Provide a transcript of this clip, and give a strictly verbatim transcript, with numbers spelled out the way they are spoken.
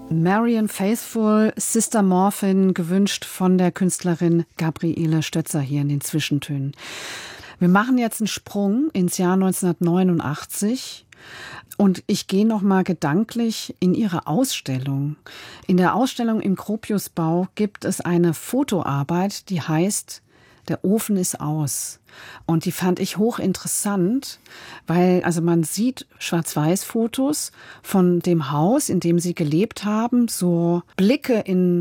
Marianne Faithfull, Sister Morphin, gewünscht von der Künstlerin Gabriele Stötzer hier in den Zwischentönen. Wir machen jetzt einen Sprung ins Jahr neunzehnhundertneunundachtzig und ich gehe noch mal gedanklich in Ihre Ausstellung. In der Ausstellung im Gropiusbau gibt es eine Fotoarbeit, die heißt Der Ofen ist aus. Und die fand ich hochinteressant, weil also man sieht Schwarz-Weiß-Fotos von dem Haus, in dem sie gelebt haben, so Blicke in